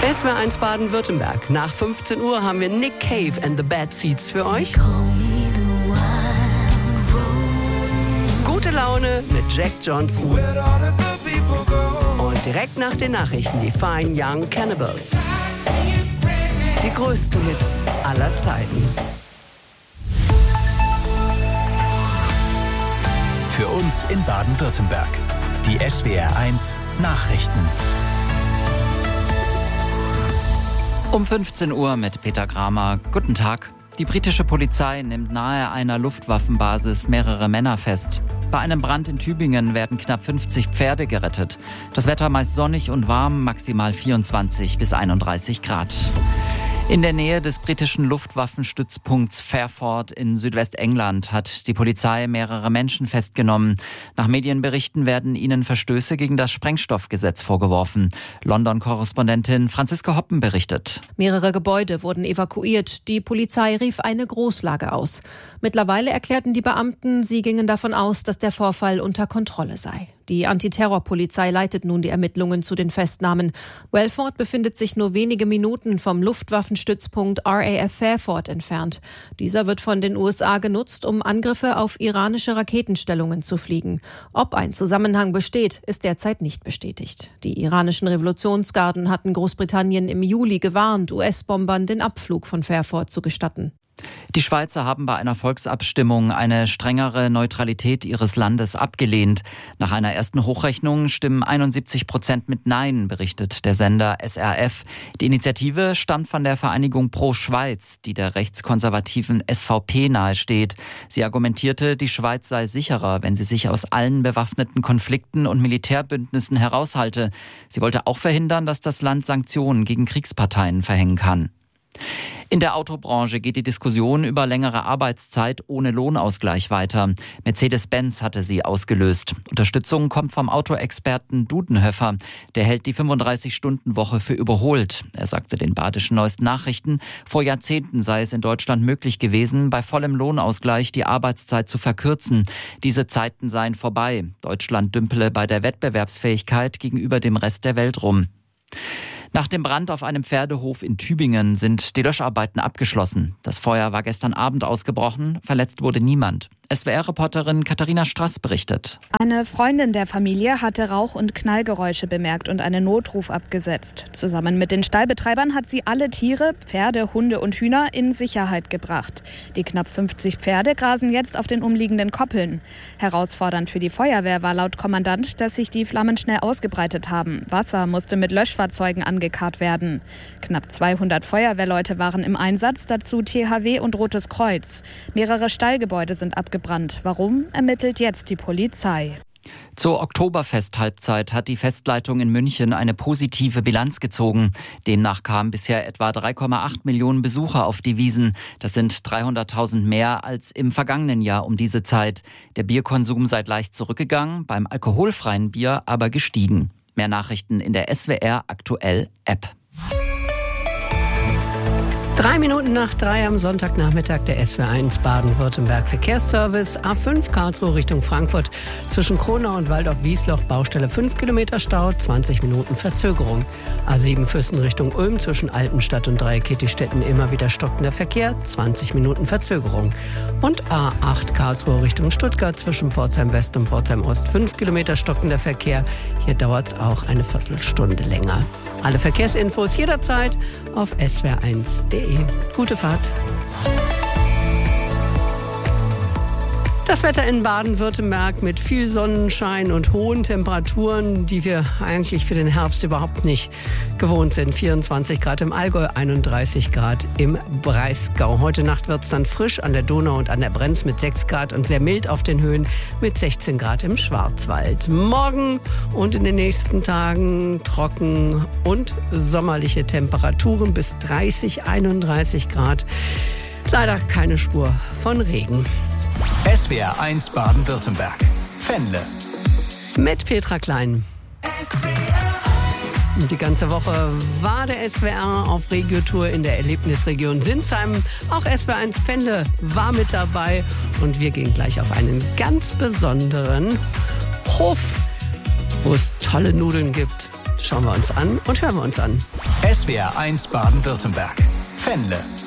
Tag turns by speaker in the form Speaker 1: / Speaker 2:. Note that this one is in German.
Speaker 1: SWR1 Baden-Württemberg. Nach 15 Uhr haben wir Nick Cave and the Bad Seeds für euch. Gute Laune mit Jack Johnson. Und direkt nach den Nachrichten die Fine Young Cannibals. Die größten Hits aller Zeiten.
Speaker 2: Für uns in Baden-Württemberg. Die SWR1 Nachrichten.
Speaker 3: Um 15 Uhr mit Peter Kramer. Guten Tag. Die britische Polizei nimmt nahe einer Luftwaffenbasis mehrere Männer fest. Bei einem Brand in Tübingen werden knapp 50 Pferde gerettet. Das Wetter meist sonnig und warm, maximal 24 bis 31 Grad. In der Nähe des britischen Luftwaffenstützpunkts Fairford in Südwestengland hat die Polizei mehrere Menschen festgenommen. Nach Medienberichten werden ihnen Verstöße gegen das Sprengstoffgesetz vorgeworfen. London-Korrespondentin Franziska Hoppen berichtet.
Speaker 4: Mehrere Gebäude wurden evakuiert. Die Polizei rief eine Großlage aus. Mittlerweile erklärten die Beamten, sie gingen davon aus, dass der Vorfall unter Kontrolle sei. Die Antiterrorpolizei leitet nun die Ermittlungen zu den Festnahmen. Welford befindet sich nur wenige Minuten vom Luftwaffenstützpunkt RAF Fairford entfernt. Dieser wird von den USA genutzt, um Angriffe auf iranische Raketenstellungen zu fliegen. Ob ein Zusammenhang besteht, ist derzeit nicht bestätigt. Die iranischen Revolutionsgarden hatten Großbritannien im Juli gewarnt, US-Bombern den Abflug von Fairford zu gestatten.
Speaker 3: Die Schweizer haben bei einer Volksabstimmung eine strengere Neutralität ihres Landes abgelehnt. Nach einer ersten Hochrechnung stimmen 71% mit Nein, berichtet der Sender SRF. Die Initiative stammt von der Vereinigung Pro Schweiz, die der rechtskonservativen SVP nahesteht. Sie argumentierte, die Schweiz sei sicherer, wenn sie sich aus allen bewaffneten Konflikten und Militärbündnissen heraushalte. Sie wollte auch verhindern, dass das Land Sanktionen gegen Kriegsparteien verhängen kann. In der Autobranche geht die Diskussion über längere Arbeitszeit ohne Lohnausgleich weiter. Mercedes-Benz hatte sie ausgelöst. Unterstützung kommt vom Autoexperten Dudenhöfer. Der hält die 35-Stunden-Woche für überholt. Er sagte den Badischen Neuesten Nachrichten, vor Jahrzehnten sei es in Deutschland möglich gewesen, bei vollem Lohnausgleich die Arbeitszeit zu verkürzen. Diese Zeiten seien vorbei. Deutschland dümpele bei der Wettbewerbsfähigkeit gegenüber dem Rest der Welt rum. Nach dem Brand auf einem Pferdehof in Tübingen sind die Löscharbeiten abgeschlossen. Das Feuer war gestern Abend ausgebrochen, verletzt wurde niemand. SWR-Reporterin Katharina Strass berichtet.
Speaker 5: Eine Freundin der Familie hatte Rauch- und Knallgeräusche bemerkt und einen Notruf abgesetzt. Zusammen mit den Stallbetreibern hat sie alle Tiere, Pferde, Hunde und Hühner in Sicherheit gebracht. Die knapp 50 Pferde grasen jetzt auf den umliegenden Koppeln. Herausfordernd für die Feuerwehr war laut Kommandant, dass sich die Flammen schnell ausgebreitet haben. Wasser musste mit Löschfahrzeugen angekarrt werden. Knapp 200 Feuerwehrleute waren im Einsatz, dazu THW und Rotes Kreuz. Mehrere Stallgebäude sind abgebrannt. Warum, ermittelt jetzt die Polizei.
Speaker 3: Zur Oktoberfest-Halbzeit hat die Festleitung in München eine positive Bilanz gezogen. Demnach kamen bisher etwa 3,8 Millionen Besucher auf die Wiesn. Das sind 300.000 mehr als im vergangenen Jahr um diese Zeit. Der Bierkonsum sei leicht zurückgegangen, beim alkoholfreien Bier aber gestiegen. Mehr Nachrichten in der SWR Aktuell App.
Speaker 1: 3 Minuten nach 3 am Sonntagnachmittag der SWR1 Baden-Württemberg Verkehrsservice. A5 Karlsruhe Richtung Frankfurt zwischen Kronau und Waldorf-Wiesloch Baustelle 5 Kilometer Stau, 20 Minuten Verzögerung. A7 Füssen Richtung Ulm zwischen Altenstadt und Dreieckettigstetten immer wieder stockender Verkehr, 20 Minuten Verzögerung. Und A8 Karlsruhe Richtung Stuttgart zwischen Pforzheim West und Pforzheim Ost 5 Kilometer stockender Verkehr. Hier dauert es auch eine Viertelstunde länger. Alle Verkehrsinfos jederzeit auf swr1.de. Gute Fahrt. Das Wetter in Baden-Württemberg mit viel Sonnenschein und hohen Temperaturen, die wir eigentlich für den Herbst überhaupt nicht gewohnt sind. 24 Grad im Allgäu, 31 Grad im Breisgau. Heute Nacht wird es dann frisch an der Donau und an der Brenz mit 6 Grad und sehr mild auf den Höhen mit 16 Grad im Schwarzwald. Morgen und in den nächsten Tagen trocken und sommerliche Temperaturen bis 30, 31 Grad. Leider keine Spur von Regen.
Speaker 2: SWR1 Baden-Württemberg. Fenle.
Speaker 1: Mit Petra Klein. Und die ganze Woche war der SWR auf Regiotour in der Erlebnisregion Sinsheim. Auch SWR1 Fenle war mit dabei. Und wir gehen gleich auf einen ganz besonderen Hof, wo es tolle Nudeln gibt, Schauen wir uns an und hören wir uns an.
Speaker 2: SWR 1 Baden-Württemberg. Fenle.